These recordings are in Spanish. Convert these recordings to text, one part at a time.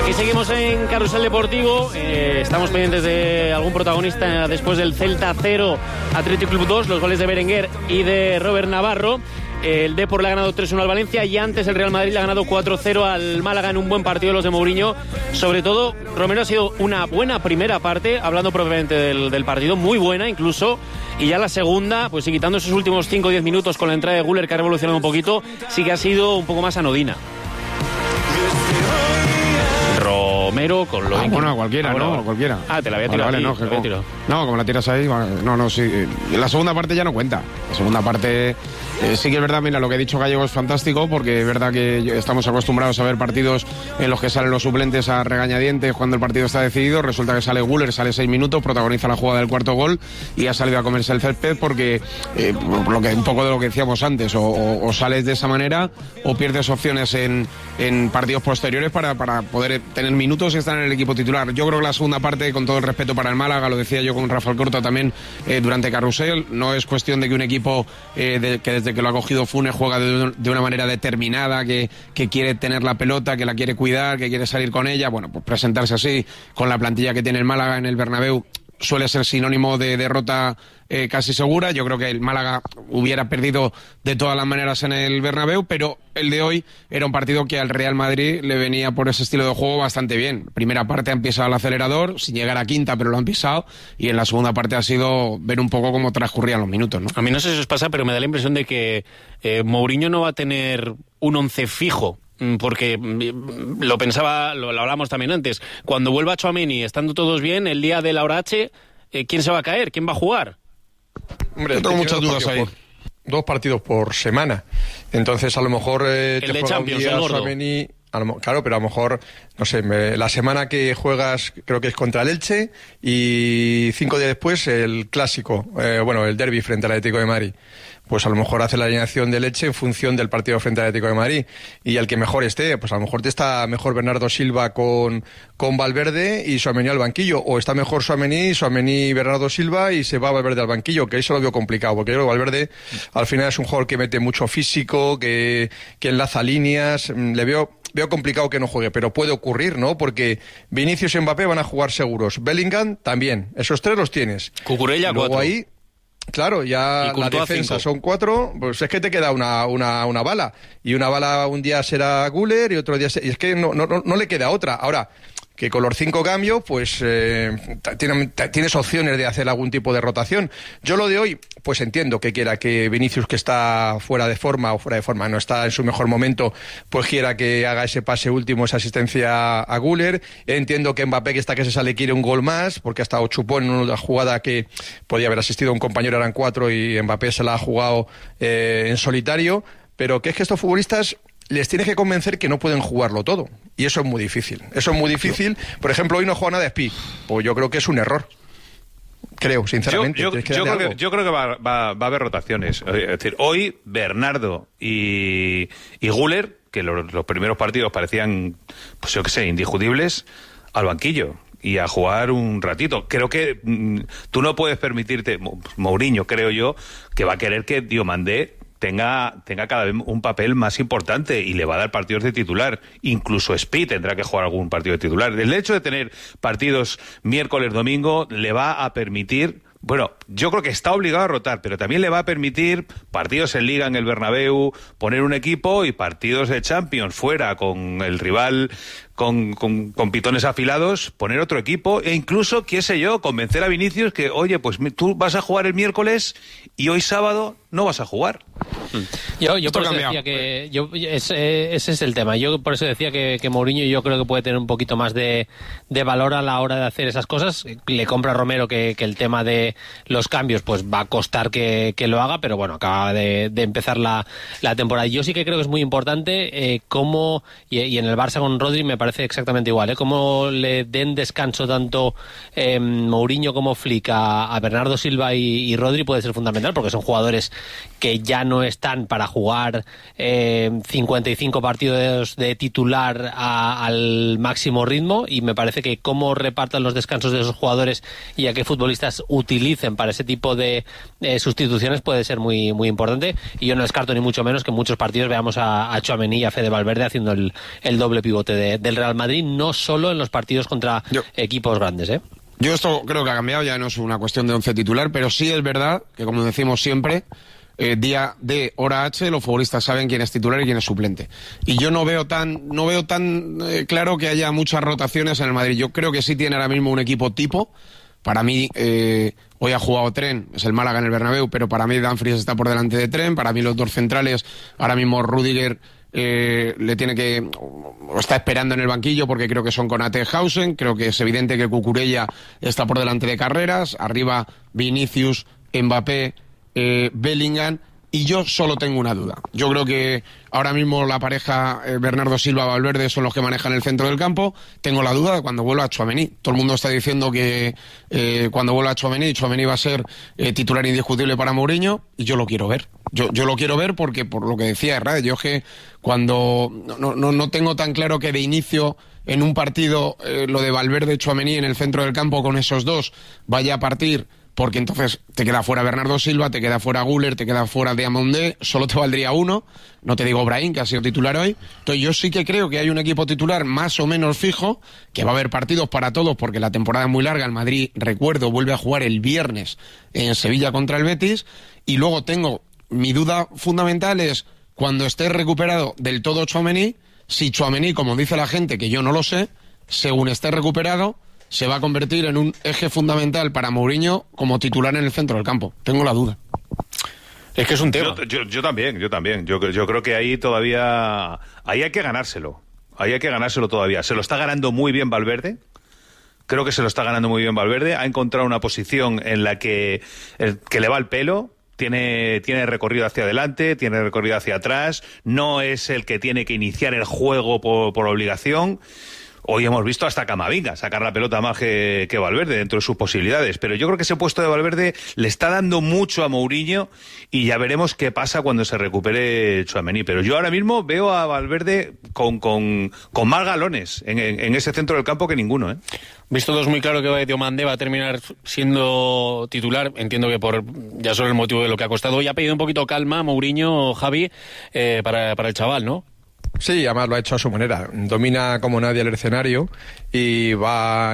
Aquí seguimos en Carrusel Deportivo. Estamos pendientes de algún protagonista después del Celta 0, Athletic Club 2, los goles de Berenguer y de Robert Navarro. El Depor le ha ganado 3-1 al Valencia y antes el Real Madrid le ha ganado 4-0 al Málaga en un buen partido de los de Mourinho. Sobre todo, Romero, ha sido una buena primera parte, hablando propiamente del partido, muy buena incluso. Y ya la segunda, pues sí, quitando esos últimos 5 o 10 minutos con la entrada de Güler, que ha revolucionado un poquito, sí que ha sido un poco más anodina. Romero con lo bueno, cualquiera, bueno, ¿no? Cualquiera. Te la había tirado. Vale, no, como la tiras ahí, no, sí. La segunda parte ya no cuenta. La segunda parte sí que es verdad, mira, lo que ha dicho Gallego es fantástico, porque es verdad que estamos acostumbrados a ver partidos en los que salen los suplentes a regañadientes cuando el partido está decidido. Resulta que sale Güler, sale 6 minutos, protagoniza la jugada del cuarto gol y ha salido a comerse el césped porque un poco de lo que decíamos antes, o sales de esa manera o pierdes opciones en partidos posteriores para poder tener minutos y estar en el equipo titular. Yo creo que la segunda parte, con todo el respeto para el Málaga, lo decía yo con Rafael Corta también durante Carrusel, no es cuestión de que un equipo que desde que lo ha cogido Funes juega de una manera determinada, que quiere tener la pelota, que la quiere cuidar, que quiere salir con ella. Bueno, pues presentarse así con la plantilla que tiene el Málaga en el Bernabéu suele ser sinónimo de derrota casi segura. Yo creo que el Málaga hubiera perdido de todas las maneras en el Bernabéu, pero el de hoy era un partido que al Real Madrid le venía por ese estilo de juego bastante bien. Primera parte han pisado el acelerador, sin llegar a quinta, pero lo han pisado, y en la segunda parte ha sido ver un poco cómo transcurrían los minutos, ¿no? A mí no sé si os pasa, pero me da la impresión de que Mourinho no va a tener un once fijo, porque lo pensaba, lo hablamos también antes, cuando vuelva Tchouaméni, estando todos bien, el día de la hora H, ¿quién se va a caer? ¿Quién va a jugar? Hombre, yo tengo muchas dudas ahí. 2 partidos por semana, entonces a lo mejor el de Champions, el gordo. Tchouaméni, claro, pero a lo mejor, no sé, la semana que juegas creo que es contra el Elche y 5 días después el clásico, el derbi frente al Atlético de Madrid. Pues a lo mejor hace la alineación de Leche en función del partido frente al Atlético de Madrid. Y al que mejor esté, pues a lo mejor te está mejor Bernardo Silva con Valverde y Tchouaméni al banquillo. O está mejor Tchouaméni, Bernardo Silva y se va Valverde al banquillo, que eso lo veo complicado, porque yo creo que Valverde al final es un jugador que mete mucho físico, que enlaza líneas. Le veo complicado que no juegue, pero puede ocurrir, ¿no? Porque Vinicius y Mbappé van a jugar seguros. Bellingham también. Esos 3 los tienes. Cucurella 4. Ahí, claro, ya la defensa 5. Son 4, pues es que te queda una bala. Y una bala un día será Güler y otro día... Y es que no le queda otra. Ahora, que con los 5 cambios, pues tienes opciones de hacer algún tipo de rotación. Yo lo de hoy, pues entiendo que quiera que Vinicius, que está fuera de forma, no está en su mejor momento, pues quiera que haga ese pase último, esa asistencia a Güler. Entiendo que Mbappé, que está que se sale, quiere un gol más, porque ha estado chupón en una jugada que podía haber asistido a un compañero, eran 4 y Mbappé se la ha jugado en solitario. Pero que es que estos futbolistas les tienes que convencer que no pueden jugarlo todo. Y eso es muy difícil. Por ejemplo, hoy no juega nada Spi. Pues yo creo que es un error. Creo, sinceramente. Yo creo que va a haber rotaciones. Es decir, hoy Bernardo y Güler, que los primeros partidos parecían, pues yo qué sé, indiscutibles, al banquillo y a jugar un ratito. Creo que tú no puedes permitirte, Mourinho creo yo, que va a querer que Diomandé tenga cada vez un papel más importante y le va a dar partidos de titular. Incluso Spi tendrá que jugar algún partido de titular. El hecho de tener partidos miércoles, domingo, le va a permitir... Bueno, yo creo que está obligado a rotar, pero también le va a permitir partidos en Liga en el Bernabéu, poner un equipo, y partidos de Champions fuera con el rival con pitones afilados, poner otro equipo, e incluso, qué sé yo, convencer a Vinicius que, oye, pues tú vas a jugar el miércoles y hoy sábado no vas a jugar. Yo por eso decía que ese es el tema. Yo por eso decía que Mourinho, yo creo que puede tener un poquito más de valor a la hora de hacer esas cosas. Le compra a Romero que el tema de los cambios pues va a costar que lo haga, pero bueno, acaba de empezar la temporada. Yo sí que creo que es muy importante cómo, y en el Barça con Rodri me parece exactamente igual, cómo le den descanso tanto Mourinho como Flick a Bernardo Silva y Rodri puede ser fundamental, porque son jugadores que ya no están para jugar 55 partidos de titular al máximo ritmo, y me parece que cómo repartan los descansos de esos jugadores y a qué futbolistas utilicen para ese tipo de sustituciones puede ser muy, muy importante, y yo no descarto ni mucho menos que en muchos partidos veamos a Tchouaméni y a Fede Valverde haciendo el doble pivote del Real Madrid, no solo en los partidos contra equipos grandes, Yo esto creo que ha cambiado, ya no es una cuestión de 11 titular, pero sí es verdad que, como decimos siempre, día D, hora H, los futbolistas saben quién es titular y quién es suplente. Y yo no veo tan claro que haya muchas rotaciones en el Madrid. Yo creo que sí tiene ahora mismo un equipo tipo. Para mí, hoy ha jugado Tren, es el Málaga en el Bernabéu, pero para mí Dumfries está por delante de Tren. Para mí los dos centrales, ahora mismo Rüdiger está esperando en el banquillo porque creo que son Konaté, Hausen. Creo que es evidente que Cucurella está por delante de Carreras. Arriba Vinicius, Mbappé, Bellingham. Y yo solo tengo una duda. Yo creo que ahora mismo la pareja Bernardo Silva-Valverde son los que manejan el centro del campo. Tengo la duda de cuando vuelva Tchouaméni. Todo el mundo está diciendo que cuando vuelva Tchouaméni va a ser titular indiscutible para Mourinho, y yo lo quiero ver. Yo lo quiero ver porque, por lo que decía Herrera, yo es que cuando no tengo tan claro que de inicio en un partido lo de Valverde-Tchouaméni en el centro del campo con esos dos vaya a partir, porque entonces te queda fuera Bernardo Silva, te queda fuera Güler, te queda fuera Diamandé, solo te valdría uno, no te digo Brahim, que ha sido titular hoy. Entonces yo sí que creo que hay un equipo titular más o menos fijo, que va a haber partidos para todos porque la temporada es muy larga. El Madrid, recuerdo, vuelve a jugar el viernes en Sevilla contra el Betis, y luego tengo mi duda fundamental es cuando esté recuperado del todo Tchouaméni, si Tchouaméni, como dice la gente, que yo no lo sé, según esté recuperado, se va a convertir en un eje fundamental para Mourinho como titular en el centro del campo. Tengo la duda. Es que es un tema. Yo también. Yo creo que ahí todavía... Ahí hay que ganárselo. Todavía. Se lo está ganando muy bien Valverde. Creo que se lo está ganando muy bien Valverde. Ha encontrado una posición en la que le va el pelo. Tiene recorrido hacia adelante, tiene recorrido hacia atrás. No es el que tiene que iniciar el juego por obligación. Hoy hemos visto hasta Camavinga sacar la pelota más que Valverde dentro de sus posibilidades, pero yo creo que ese puesto de Valverde le está dando mucho a Mourinho, y ya veremos qué pasa cuando se recupere Tchouaméni. Pero yo ahora mismo veo a Valverde con más galones en ese centro del campo que ninguno, Visto todos muy claro que Diomandé va a terminar siendo titular, entiendo que por ya solo el motivo de lo que ha costado. Hoy ha pedido un poquito calma Mourinho, Javi, para el chaval, ¿no? Sí, además lo ha hecho a su manera. Domina como nadie el escenario y va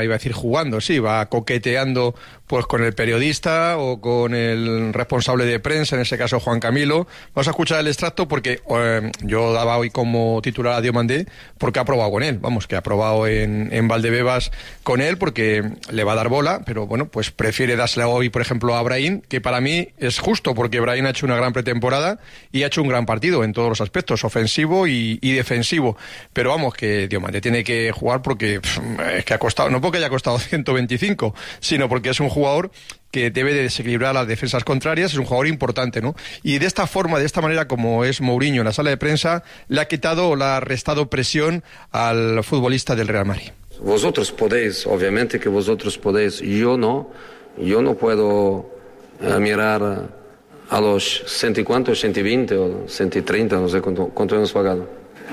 coqueteando pues con el periodista o con el responsable de prensa, en ese caso Juan Camilo. Vamos a escuchar el extracto porque yo daba hoy como titular a Diomandé porque ha probado con él. Vamos, que ha probado en Valdebebas con él porque le va a dar bola, pero bueno, pues prefiere dársela hoy, por ejemplo, a Brahim, que para mí es justo porque Brahim ha hecho una gran pretemporada y ha hecho un gran partido en todos los aspectos, ofensivo y defensivo. Pero vamos, que Diomandé tiene que jugar porque es que ha costado, no porque haya costado 125, sino porque es un jugador que debe de desequilibrar las defensas contrarias, es un jugador importante, ¿no? Y de esta manera como es Mourinho en la sala de prensa, le ha quitado o le ha restado presión al futbolista del Real Madrid. Vosotros podéis, obviamente que vosotros podéis, yo no puedo mirar a los 100 y cuánto, 120 o 130, no sé cuánto hemos pagado.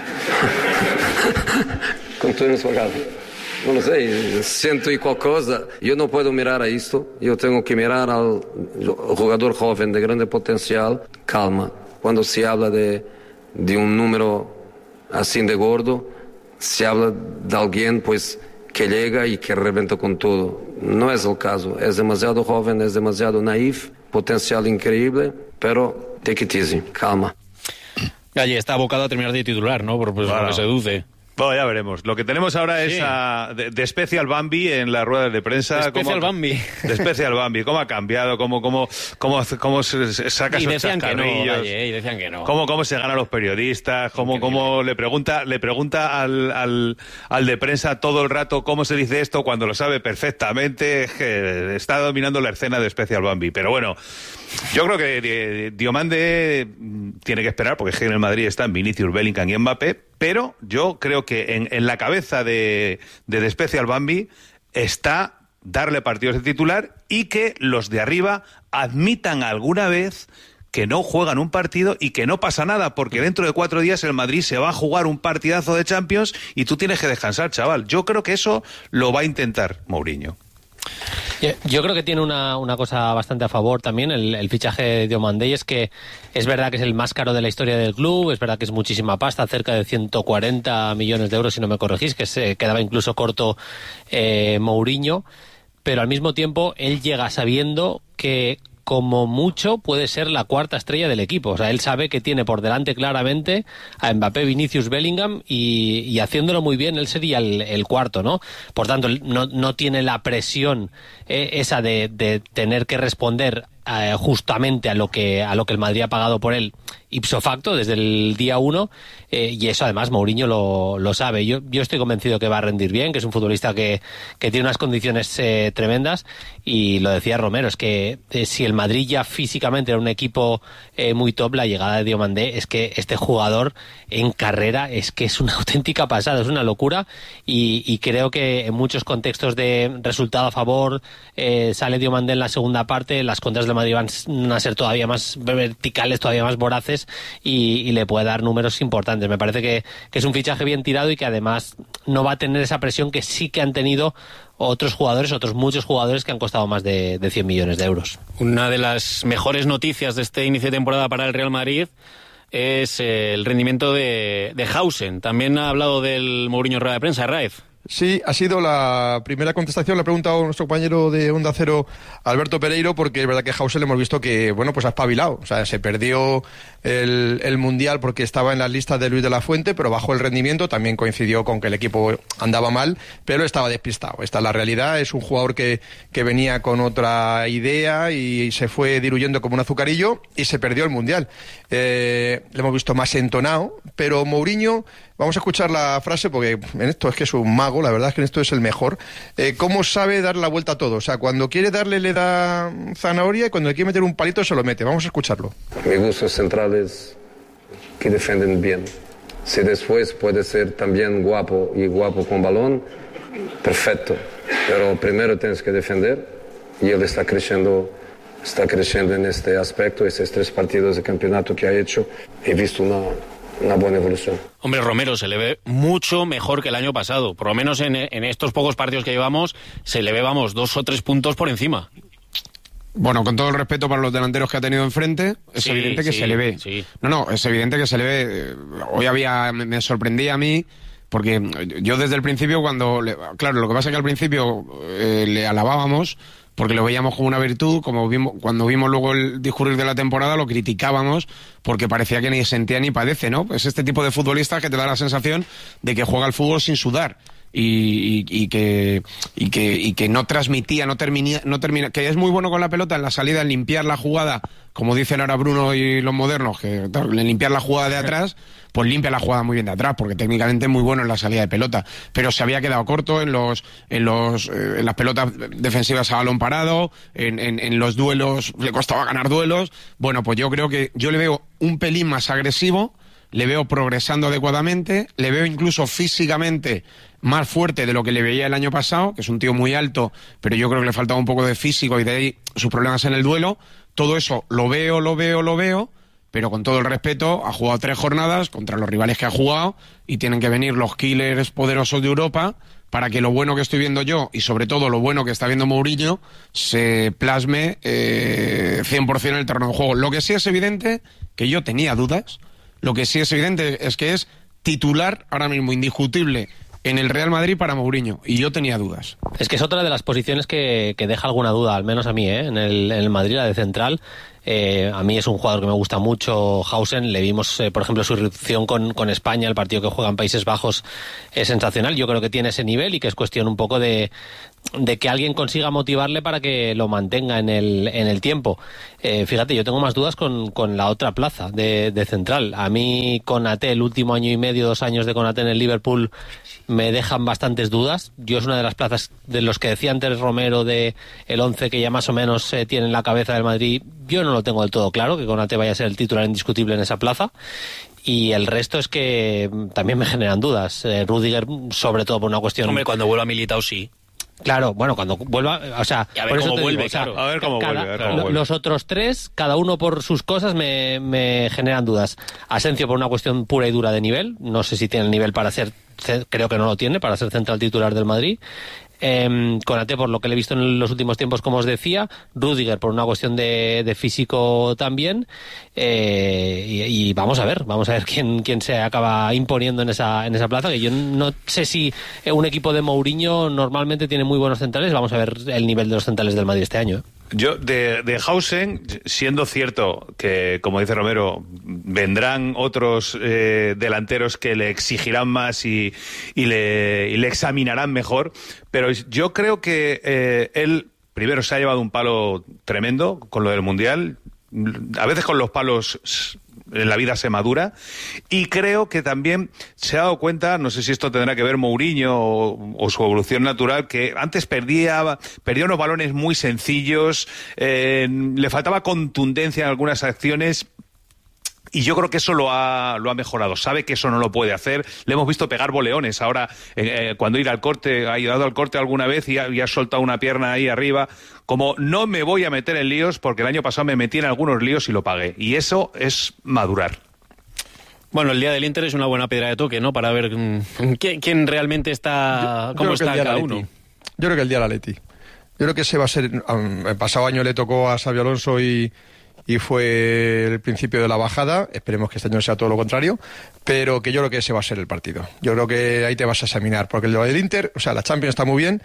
¿Cuánto hemos pagado? No lo sé, 100 y cual cosa. Yo no puedo mirar a esto, yo tengo que mirar al jugador joven de grande potencial. Calma, cuando se habla de un número así de gordo, se habla de alguien pues que llega y que reventa con todo. No es el caso, es demasiado joven, es demasiado naif, potencial increíble, pero take it easy, calma. Allí está abocado a terminar de titular, ¿no? Por lo que se deduce. Bueno, ya veremos. Lo que tenemos ahora es de Special Bambi en las ruedas de prensa. De Special Bambi. De Special Bambi. ¿Cómo ha cambiado? ¿Cómo se saca esos chascarrillos? Y decían que no. ¿Cómo se gana a los periodistas? ¿Cómo le pregunta al de prensa todo el rato cómo se dice esto cuando lo sabe perfectamente? Que está dominando la escena de Special Bambi. Pero bueno, yo creo que Diomandé tiene que esperar porque es que en el Madrid están Vinicius, Bellingham y Mbappé. Pero yo creo que en la cabeza de Special Bambi está darle partidos de titular y que los de arriba admitan alguna vez que no juegan un partido y que no pasa nada, porque dentro de 4 días el Madrid se va a jugar un partidazo de Champions y tú tienes que descansar, chaval. Yo creo que eso lo va a intentar Mourinho. Yo creo que tiene una cosa bastante a favor también el fichaje de Diomandé, es que es verdad que es el más caro de la historia del club, es verdad que es muchísima pasta, cerca de 140 millones de euros, si no me corregís, que se quedaba incluso corto Mourinho, pero al mismo tiempo él llega sabiendo que como mucho puede ser la cuarta estrella del equipo. O sea, él sabe que tiene por delante claramente a Mbappé, Vinicius, Bellingham y haciéndolo muy bien él sería el cuarto, ¿no? Por tanto, no tiene la presión esa de tener que responder justamente a lo que el Madrid ha pagado por él ipso facto desde el día 1, y eso además Mourinho lo sabe. Yo estoy convencido que va a rendir bien, que es un futbolista que tiene unas condiciones tremendas, y lo decía Romero, es que si el Madrid ya físicamente era un equipo muy top, la llegada de Diomandé es que este jugador en carrera es que es una auténtica pasada, es una locura, y creo que en muchos contextos de resultado a favor sale Diomandé en la segunda parte, las contras del Madrid van a ser todavía más verticales, todavía más voraces, y le puede dar números importantes. Me parece que es un fichaje bien tirado y que además no va a tener esa presión que sí que han tenido otros muchos jugadores que han costado más de 100 millones de euros. Una de las mejores noticias de este inicio de temporada para el Real Madrid es el rendimiento de Hausen. También ha hablado del Mourinho en rueda de prensa, Raez. Sí, ha sido la primera contestación, le ha preguntado a nuestro compañero de Onda Cero, Alberto Pereiro, porque es verdad que Hausen le hemos visto que, bueno, pues ha espabilado. O sea, se perdió el Mundial porque estaba en las listas de Luis de la Fuente, pero bajó el rendimiento, también coincidió con que el equipo andaba mal, pero estaba despistado. Esta es la realidad, es un jugador que venía con otra idea y se fue diluyendo como un azucarillo y se perdió el Mundial. Le hemos visto más entonado, pero Mourinho... Vamos a escuchar la frase porque en esto es que es un mago, la verdad es que en esto es el mejor. ¿Cómo sabe dar la vuelta a todo? O sea, cuando quiere darle le da zanahoria y cuando le quiere meter un palito se lo mete. Vamos a escucharlo. Me gustan centrales que defienden bien. Si después puede ser también guapo con balón, perfecto. Pero primero tienes que defender y él está creciendo en este aspecto. Esos 3 partidos de campeonato que ha hecho, he visto una buena evolución. Hombre, Romero, se le ve mucho mejor que el año pasado. Por lo menos en estos pocos partidos que llevamos, se le ve, 2 o 3 puntos por encima. Bueno, con todo el respeto para los delanteros que ha tenido enfrente, es evidente que se le ve. Sí. No, es evidente que se le ve. Hoy me sorprendía a mí, porque yo desde el principio claro, lo que pasa es que al principio le alabábamos, porque lo veíamos como una virtud, cuando vimos luego el discurrir de la temporada lo criticábamos porque parecía que ni sentía ni padece, ¿no? Es este tipo de futbolista que te da la sensación de que juega al fútbol sin sudar y que no transmitía, no termina, que es muy bueno con la pelota en la salida, en limpiar la jugada, como dicen ahora Bruno y los modernos, que en limpiar la jugada de atrás, pues limpia la jugada muy bien de atrás, porque técnicamente es muy bueno en la salida de pelota, pero se había quedado corto en las pelotas defensivas a balón parado, en los duelos le costaba ganar duelos. Bueno, pues yo creo que yo le veo un pelín más agresivo, le veo progresando adecuadamente, le veo incluso físicamente más fuerte de lo que le veía el año pasado, que es un tío muy alto, pero yo creo que le faltaba un poco de físico y de ahí sus problemas en el duelo. Todo eso lo veo, pero con todo el respeto, ha jugado 3 jornadas contra los rivales que ha jugado y tienen que venir los killers poderosos de Europa para que lo bueno que estoy viendo yo y sobre todo lo bueno que está viendo Mourinho se plasme 100% en el terreno de juego. Lo que sí es evidente, que yo tenía dudas, lo que sí es evidente es que es titular ahora mismo indiscutible en el Real Madrid para Mourinho, y yo tenía dudas. Es que es otra de las posiciones que deja alguna duda, al menos a mí, en el Madrid, la de central. A mí es un jugador que me gusta mucho, Hausen. Le vimos, por ejemplo, su irrupción con España, el partido que juega en Países Bajos es sensacional. Yo creo que tiene ese nivel y que es cuestión un poco de que alguien consiga motivarle para que lo mantenga en el tiempo. Fíjate, yo tengo más dudas con la otra plaza de central. A mí Konaté, el último año y medio, 2 años de Konaté en el Liverpool, me dejan bastantes dudas. Yo es una de las plazas de los que decía antes Romero, de el 11 que ya más o menos tiene en la cabeza del Madrid. Yo no lo tengo del todo claro, que Konaté vaya a ser el titular indiscutible en esa plaza. Y el resto es que también me generan dudas. Rüdiger, sobre todo por una cuestión... Hombre, cuando vuelva Militao, sí. Claro, bueno, cuando vuelva, o sea, a ver cómo vuelve, claro. A ver cómo vuelve. Los otros tres, cada uno por sus cosas, me generan dudas. Asensio por una cuestión pura y dura de nivel, no sé si tiene el nivel para ser, creo que no lo tiene, para ser central titular del Madrid. Konaté por lo que le he visto en los últimos tiempos, como os decía, Rüdiger por una cuestión de físico también, y vamos a ver quién se acaba imponiendo en esa plaza, que yo no sé si un equipo de Mourinho normalmente tiene muy buenos centrales. Vamos a ver el nivel de los centrales del Madrid este año. Yo, de Hausen, siendo cierto que, como dice Romero, vendrán otros delanteros que le exigirán más y le examinarán mejor, pero yo creo que él, primero, se ha llevado un palo tremendo con lo del Mundial. A veces con los palos en la vida se madura, y creo que también se ha dado cuenta, no sé si esto tendrá que ver Mourinho o su evolución natural, que antes perdía unos balones muy sencillos, le faltaba contundencia en algunas acciones. Y yo creo que eso lo ha mejorado. Sabe que eso no lo puede hacer. Le hemos visto pegar boleones. Ahora, cuando ha ido al corte alguna vez y ha soltado una pierna ahí arriba. Como no me voy a meter en líos, porque el año pasado me metí en algunos líos y lo pagué. Y eso es madurar. Bueno, el día del Inter es una buena piedra de toque, ¿no? Para ver quién realmente está, cómo está cada uno. Yo creo que el día del Atleti. Yo creo que ese va a ser... El pasado año le tocó a Xabi Alonso y fue el principio de la bajada. Esperemos que este año sea todo lo contrario, pero que yo creo que ese va a ser el partido. Yo creo que ahí te vas a examinar, porque lo del Inter, o sea, la Champions está muy bien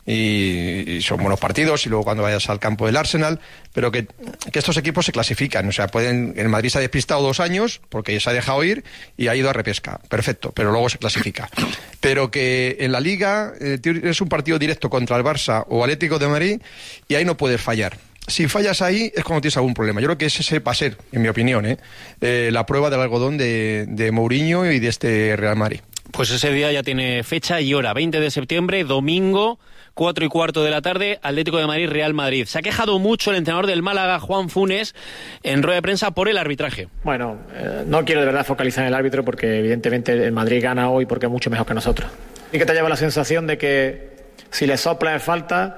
y son buenos partidos, y luego cuando vayas al campo del Arsenal, pero que estos equipos se clasifican. O sea, el Madrid se ha despistado 2 años porque se ha dejado ir y ha ido a repesca, perfecto, pero luego se clasifica. Pero que en la Liga es un partido directo contra el Barça o Atlético de Madrid, y ahí no puedes fallar. Si fallas ahí es cuando tienes algún problema. Yo creo que ese va a ser, en mi opinión, la prueba del algodón de Mourinho y de este Real Madrid. Pues ese día ya tiene fecha y hora, 20 de septiembre, domingo, 4:15 de la tarde, Atlético de Madrid, Real Madrid. Se ha quejado mucho el entrenador del Málaga, Juan Funes, en rueda de prensa por el arbitraje. Bueno, no quiero de verdad focalizar en el árbitro, porque evidentemente el Madrid gana hoy porque es mucho mejor que nosotros. Y que te lleva la sensación de que si le sopla es falta,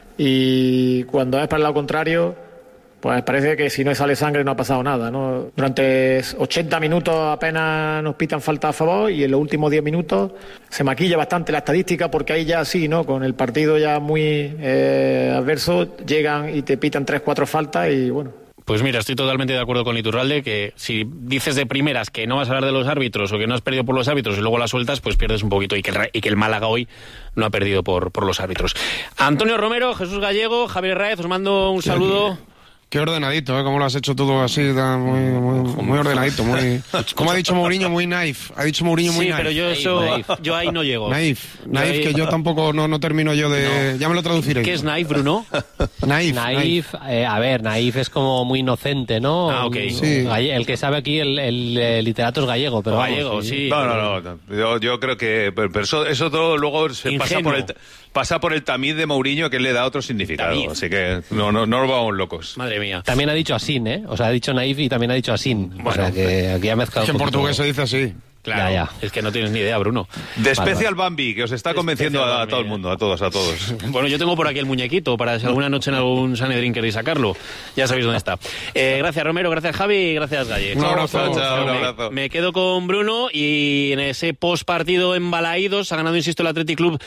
y cuando es para el lado contrario, pues parece que si no sale sangre no ha pasado nada, ¿no? Durante 80 minutos apenas nos pitan falta a favor, y en los últimos 10 minutos se maquilla bastante la estadística, porque ahí ya sí, ¿no? Con el partido ya muy adverso, llegan y te pitan 3-4 faltas y bueno. Pues mira, estoy totalmente de acuerdo con Iturralde, que si dices de primeras que no vas a hablar de los árbitros o que no has perdido por los árbitros y luego las sueltas, pues pierdes un poquito, y que el Málaga hoy no ha perdido por los árbitros. Antonio Romero, Jesús Gallego, Javier Raez, os mando un saludo. Qué ordenadito, ¿eh? Cómo lo has hecho todo así, muy ordenadito, muy... Como ha dicho Mourinho, muy naif. Ha dicho Mourinho muy naif. Sí, pero yo ahí no llego. Naif, que yo tampoco no termino yo de... No. Ya me lo traduciré. ¿Qué es naif, Bruno? Naif. A ver, naif es como muy inocente, ¿no? Ah, ok. Sí. El que sabe aquí el literato es gallego, pero gallego, sí. No. Yo creo que... Pero eso todo luego se pasa por el tamiz de Mourinho, que le da otro significado. Tamiz. Así que no nos vamos locos. Madre mía. También ha dicho asin, ¿eh? O sea, ha dicho naif y también ha dicho asin. Bueno, o sea, que aquí ha mezclado. Es que en portugués se dice así. Claro, ya. Es que no tienes ni idea, Bruno. De Special Bambi, que os está convenciendo a todo el mundo, a todos. Bueno, yo tengo por aquí el muñequito para si alguna noche en algún Sanedrín queréis sacarlo. Ya sabéis dónde está. Gracias, Romero, gracias, Javi, y gracias, Galle. Un abrazo. Chao, un abrazo. Me quedo con Bruno, y en ese postpartido en Balaídos ha ganado, insisto, el Athletic Club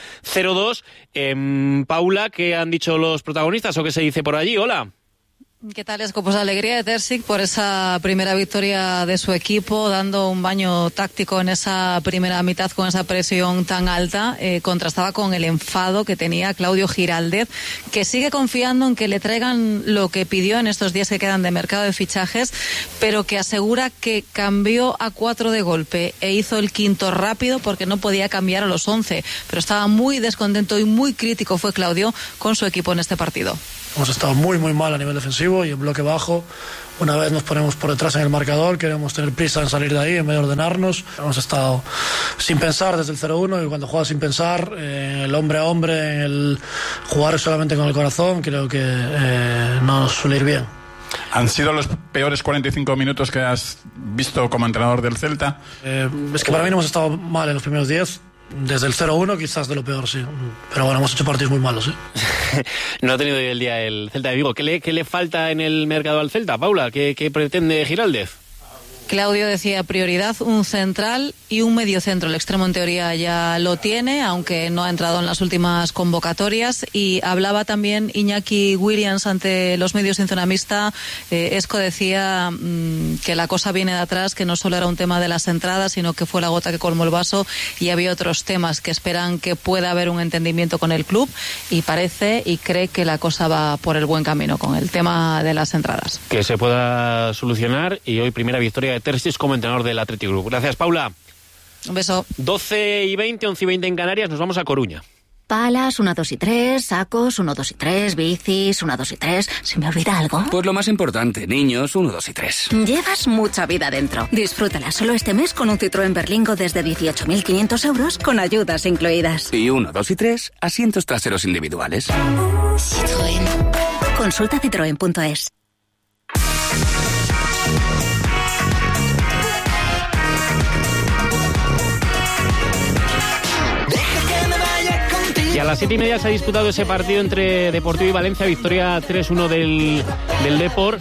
0-2. Paula, ¿qué han dicho los protagonistas o qué se dice por allí? Hola. ¿Qué tal, Esco? Pues alegría de Terzic por esa primera victoria de su equipo, dando un baño táctico en esa primera mitad con esa presión tan alta. Contrastaba con el enfado que tenía Claudio Giraldez, que sigue confiando en que le traigan lo que pidió en estos días que quedan de mercado de fichajes, pero que asegura que cambió a 4 de golpe e hizo el quinto rápido porque no podía cambiar a los 11. Pero estaba muy descontento y muy crítico fue Claudio con su equipo en este partido. Hemos estado muy mal a nivel defensivo y en bloque bajo. Una vez nos ponemos por detrás en el marcador, queremos tener prisa en salir de ahí en vez de ordenarnos. Hemos estado sin pensar desde el 0-1, y cuando juegas sin pensar, el hombre a hombre, el jugar solamente con el corazón, creo que no nos suele ir bien. ¿Han sido los peores 45 minutos que has visto como entrenador del Celta? Es que para mí no hemos estado mal en los primeros 10. desde el 0-1 quizás de lo peor, sí. Pero bueno, hemos hecho partidos muy malos, ¿sí? No ha tenido hoy el día el Celta de Vigo. ¿Qué le falta en el mercado al Celta, Paula? ¿Qué pretende Giraldez? Claudio decía prioridad, un central y un mediocentro. El extremo en teoría ya lo tiene, aunque no ha entrado en las últimas convocatorias. Y hablaba también Iñaki Williams ante los medios sin zona mixta. Esco decía que la cosa viene de atrás, que no solo era un tema de las entradas, sino que fue la gota que colmó el vaso y había otros temas que esperan que pueda haber un entendimiento con el club, y parece y cree que la cosa va por el buen camino con el tema de las entradas. Que se pueda solucionar, y hoy primera victoria de Ter Stegen como entrenador del Athletic Club. Gracias, Paula. Un beso. 12:20, 11:20 en Canarias, nos vamos a Coruña. Palas, 1, 2 y 3, sacos, 1, 2 y 3, bicis, 1, 2 y 3. ¿Se me olvida algo? Pues lo más importante, niños, 1, 2 y 3. Llevas mucha vida dentro. Disfrútala solo este mes con un Citroën Berlingo desde 18.500 euros con ayudas incluidas. Y 1, 2 y 3, asientos traseros individuales. Citroën. Consulta citroen.es. Y a las 7:30 se ha disputado ese partido entre Deportivo y Valencia, victoria 3-1 del Depor.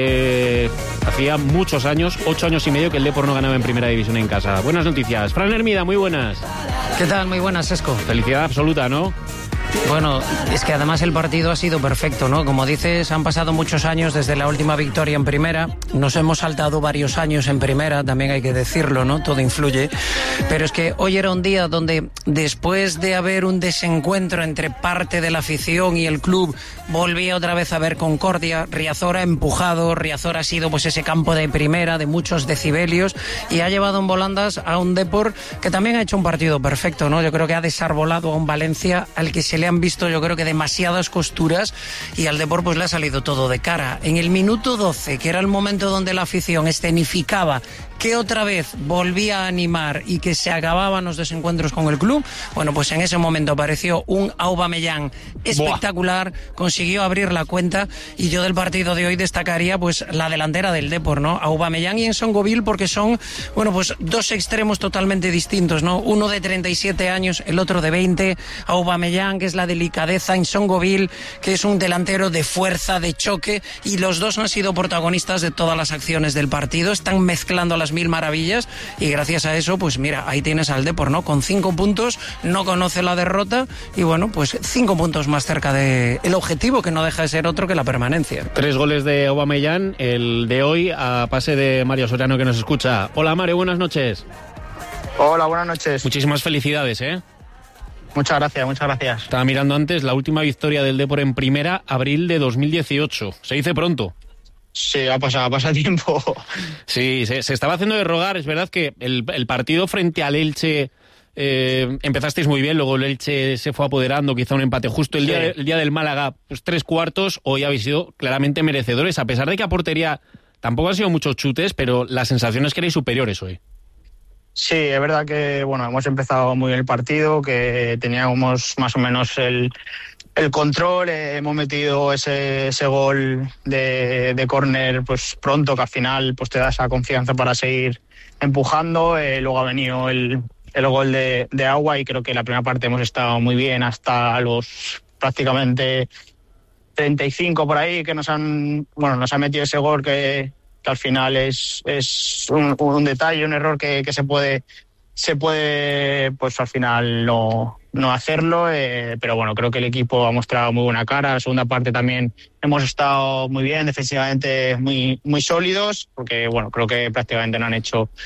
Hacía muchos años, 8 años y medio, que el Depor no ganaba en primera división en casa. Buenas noticias. Fran Hermida, muy buenas. ¿Qué tal? Muy buenas, Esco. Felicidad absoluta, ¿no? Bueno, es que además el partido ha sido perfecto, ¿no? Como dices, han pasado muchos años desde la última victoria en primera. Nos hemos saltado varios años en primera, también hay que decirlo, ¿no? Todo influye. Pero es que hoy era un día donde, después de haber un desencuentro entre parte de la afición y el club, volvía otra vez a haber concordia. Riazor ha empujado, Riazor ha sido pues ese campo de primera, de muchos decibelios, y ha llevado en volandas a un Depor que también ha hecho un partido perfecto, ¿no? Yo creo que ha desarbolado a un Valencia al que se le han visto, yo creo que demasiadas costuras, y al Depor pues le ha salido todo de cara. En el minuto 12, que era el momento donde la afición escenificaba que otra vez volvía a animar y que se acababan los desencuentros con el club, bueno, pues en ese momento apareció un Aubameyang espectacular, consiguió abrir la cuenta, y yo del partido de hoy destacaría pues la delantera del Depor, ¿no? Aubameyang y Nsongoville, porque son, bueno, pues dos extremos totalmente distintos, ¿no? Uno de 37 años, el otro de 20. Aubameyang, que es la delicadeza, Nsongoville, que es un delantero de fuerza, de choque, y los dos han sido protagonistas de todas las acciones del partido, están mezclando las mil maravillas, y gracias a eso, pues mira, ahí tienes al Depor, ¿no? Con 5 puntos, no conoce la derrota, y bueno, pues 5 puntos más cerca de el objetivo, que no deja de ser otro que la permanencia. 3 goles de Aubameyang, el de hoy a pase de Mario Soriano, que nos escucha. Hola, Mario, buenas noches. Hola, buenas noches. Muchísimas felicidades, ¿eh? Muchas gracias, muchas gracias. Estaba mirando antes la última victoria del Depor en primera, abril de 2018. Se dice pronto. Sí, ha pasado tiempo. Sí, se estaba haciendo de rogar. Es verdad que el partido frente al Elche empezasteis muy bien, luego el Elche se fue apoderando, quizá un empate justo. El día del Málaga, pues 3/4, hoy habéis sido claramente merecedores, a pesar de que a portería tampoco han sido muchos chutes, pero la sensación es que erais superiores hoy. Sí, es verdad que bueno, hemos empezado muy bien el partido, que teníamos más o menos el control, hemos metido ese gol de córner pues pronto, que al final pues te da esa confianza para seguir empujando. Luego ha venido el gol de Agua, y creo que la primera parte hemos estado muy bien hasta los prácticamente 35 por ahí, que nos han metido ese gol que al final es un detalle, un error que se puede pues al final no hacerlo, pero bueno, creo que el equipo ha mostrado muy buena cara. La segunda parte también hemos estado muy bien, defensivamente muy, muy sólidos, porque bueno, creo que prácticamente no han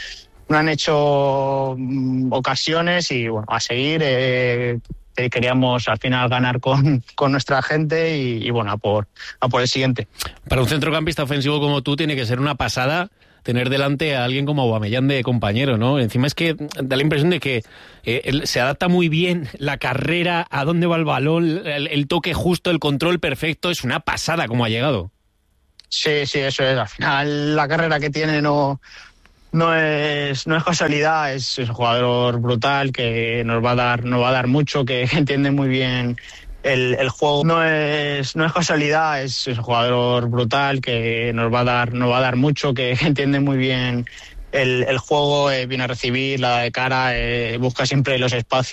hecho ocasiones, y bueno, a seguir. Queríamos al final ganar con nuestra gente, y bueno, a por el siguiente. Para un centrocampista ofensivo como tú tiene que ser una pasada tener delante a alguien como Aubameyang de compañero, ¿no? Encima es que da la impresión de que él se adapta muy bien, la carrera, a dónde va el balón, el toque justo, el control perfecto. Es una pasada como ha llegado. Sí, eso es. Al final la carrera que tiene no es casualidad, es un jugador brutal que nos va a dar mucho, que entiende muy bien el juego. No es casualidad, es un jugador brutal que nos va a dar mucho, que entiende muy bien el juego, viene a recibir, la da de cara, busca siempre los espacios.